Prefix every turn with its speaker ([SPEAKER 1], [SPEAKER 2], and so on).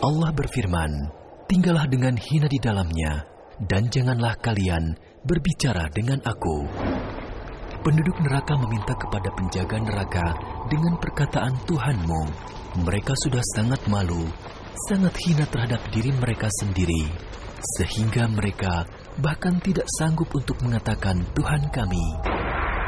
[SPEAKER 1] Allah berfirman, "Tinggallah dengan hina di dalamnya, dan janganlah kalian berbicara dengan aku." Penduduk neraka meminta kepada penjaga neraka dengan perkataan Tuhanmu. Mereka sudah sangat malu, sangat hina terhadap diri mereka sendiri, sehingga mereka bahkan tidak sanggup untuk mengatakan Tuhan kami.